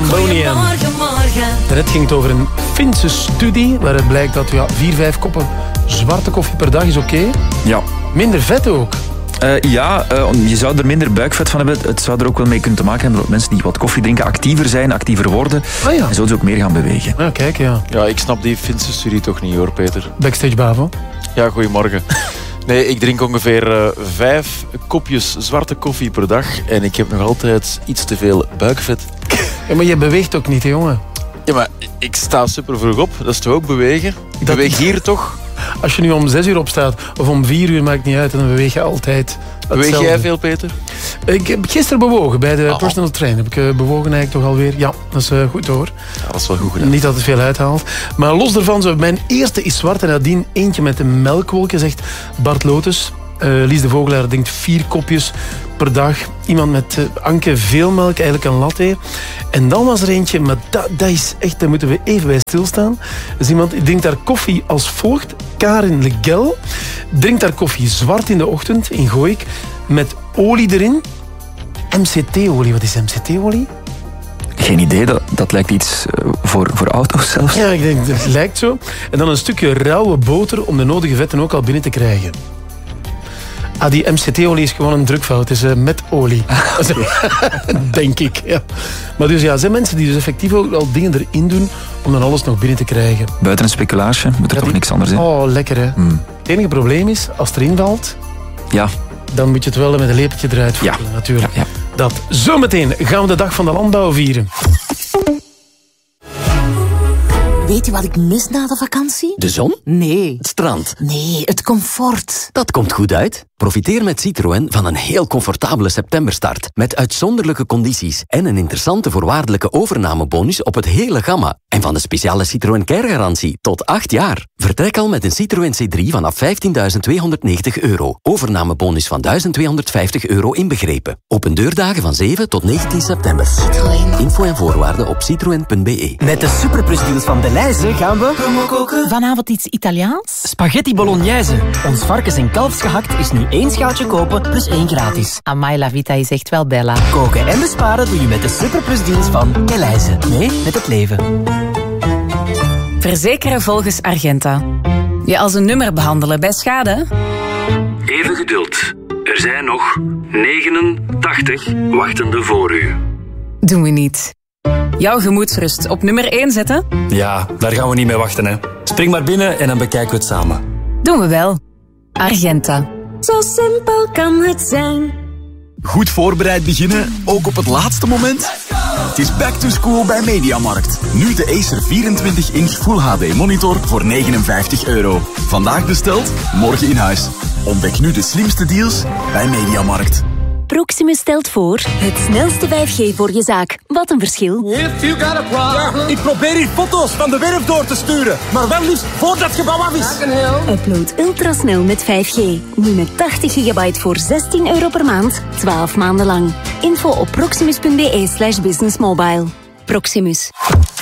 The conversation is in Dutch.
Cambonian. Daarnet ging het over een Finse studie waaruit blijkt dat 4-5 koppen zwarte koffie per dag is oké. Ja. Minder vet ook. Je zou er minder buikvet van hebben. Het zou er ook wel mee kunnen te maken hebben dat mensen die wat koffie drinken actiever zijn, actiever worden. En zouden ze ook meer gaan bewegen. Ja, kijk, ja. Ja, ik snap die Finse studie toch niet hoor, Peter. Backstage Bavo. Ja, goedemorgen. Nee, ik drink ongeveer 5 kopjes zwarte koffie per dag en ik heb nog altijd iets te veel buikvet. Ja, maar je beweegt ook niet, hè, jongen. Ja, maar ik sta super vroeg op. Dat is toch ook bewegen? Ik beweeg hier toch? Als je nu om 6 uur opstaat of om 4 uur, maakt niet uit. En dan beweeg je altijd hetzelfde. Beweeg jij veel, Peter? Ik heb gisteren bewogen bij de personal trainer. Heb ik bewogen eigenlijk toch alweer. Ja, dat is goed hoor. Ja, dat is wel goed gedaan. Niet dat het veel uithaalt. Maar los daarvan, mijn eerste is zwart en nadien eentje met een melkwolkje, zegt Bart Lotus. Lies de Vogelaar denkt 4 kopjes per dag. Iemand met Anke veel melk, eigenlijk een latte. En dan was er eentje, maar dat is echt, daar moeten we even bij stilstaan. Dus iemand drinkt daar koffie als volgt. Karin Legel drinkt daar koffie zwart in de ochtend, in Gooik, met olie erin. MCT-olie, wat is MCT-olie? Geen idee, dat lijkt iets voor auto's zelfs. Ja, ik denk, het lijkt zo. En dan een stukje rauwe boter om de nodige vetten ook al binnen te krijgen. Die MCT-olie is gewoon een drukfout. Het is met olie. Denk ik, ja. Maar dus ja, zijn mensen die dus effectief ook al dingen erin doen om dan alles nog binnen te krijgen. Buiten een speculaasje moet er toch niks anders in. Oh, lekker hè. Het enige probleem is, als het erin valt, dan moet je het wel met een lepeltje eruit voelen, natuurlijk. Ja. Dat. Zometeen gaan we de dag van de landbouw vieren. Weet je wat ik mis na de vakantie? De zon? Nee. Het strand? Nee, het comfort. Dat komt goed uit. Profiteer met Citroën van een heel comfortabele septemberstart. Met uitzonderlijke condities en een interessante voorwaardelijke overnamebonus op het hele gamma. En van de speciale Citroën Care-garantie tot 8 jaar. Vertrek al met een Citroën C3 vanaf €15.290. Overnamebonus van €1.250 inbegrepen. Open deurdagen van 7 tot 19 september. Citroën. Info en voorwaarden op citroen.be. Met de superplusdeals van Delhaize gaan we koken. Vanavond iets Italiaans? spaghetti bolognese. Ons varkens- en kalfsgehakt is nu 1 schaaltje kopen plus 1 gratis. Amai, la vita is echt wel bella. Koken en besparen doe je met de superplusdeals van Delhaize. Mee met het leven. Verzekeren volgens Argenta. Je als een nummer behandelen bij schade? Even geduld. Er zijn nog 89 wachtende voor u. Doen we niet. Jouw gemoedsrust op nummer 1 zetten? Ja, daar gaan we niet mee wachten, hè. Spring maar binnen en dan bekijken we het samen. Doen we wel. Argenta. Zo simpel kan het zijn. Goed voorbereid beginnen, ook op het laatste moment? Het is back to school bij Mediamarkt. Nu de Acer 24-inch Full HD monitor voor €59. Vandaag besteld, morgen in huis. Ontdek nu de slimste deals bij Mediamarkt. Proximus stelt voor het snelste 5G voor je zaak. Wat een verschil. Ik probeer hier foto's van de werf door te sturen, maar wel liefst voordat het gebouw af is. Upload ultrasnel met 5G. Nu met 80 gigabyte voor €16 per maand, 12 maanden lang. Info op proximus.be/businessmobile. Proximus.